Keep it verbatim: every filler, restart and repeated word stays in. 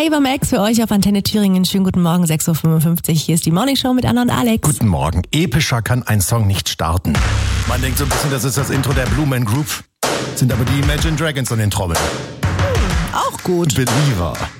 Ava Max für euch auf Antenne Thüringen. Schönen guten Morgen, sechs Uhr fünfundfünfzig. Hier ist die Morning Show mit Anna und Alex. Guten Morgen. Epischer kann ein Song nicht starten. Man denkt so ein bisschen, das ist das Intro der Blue Man Group. Sind aber die Imagine Dragons an den Trommeln. Auch gut. Believer.